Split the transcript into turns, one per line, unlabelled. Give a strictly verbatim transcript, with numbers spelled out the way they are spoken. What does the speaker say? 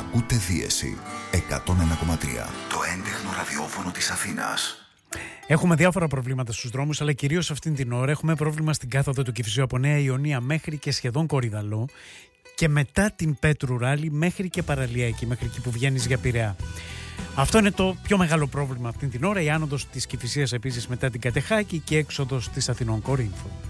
Ακούτε Δίεση εκατόν ένα κόμμα τρία. Το έντεχνο ραδιόφωνο της Αθήνας.
Έχουμε διάφορα προβλήματα στους δρόμους, αλλά κυρίως αυτήν την ώρα έχουμε πρόβλημα στην κάθοδο του Κηφισίου από Νέα Ιωνία μέχρι και σχεδόν Κορυδαλό και μετά την Πέτρου Ράλη μέχρι και Παραλιακή, μέχρι εκεί που βγαίνεις για Πειραιά. Αυτό είναι το πιο μεγάλο πρόβλημα αυτήν την ώρα. Η άνοδος της Κηφισίας επίσης μετά την Κατεχάκη και έξοδος της Αθηνών Κορίνθου.